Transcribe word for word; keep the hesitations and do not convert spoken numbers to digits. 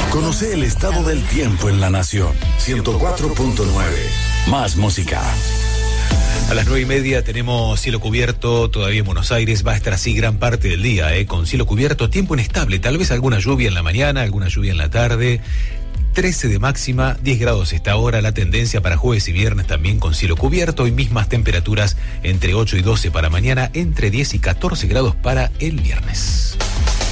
Conoce el estado del tiempo en la nación. ciento cuatro punto nueve. Más música. A las nueve y media tenemos cielo cubierto, todavía en Buenos Aires va a estar así gran parte del día, ¿eh? Con cielo cubierto, tiempo inestable, tal vez alguna lluvia en la mañana, alguna lluvia en la tarde. trece de máxima, diez grados esta hora, la tendencia para jueves y viernes también con cielo cubierto y mismas temperaturas entre ocho y doce para mañana, entre diez y catorce grados para el viernes.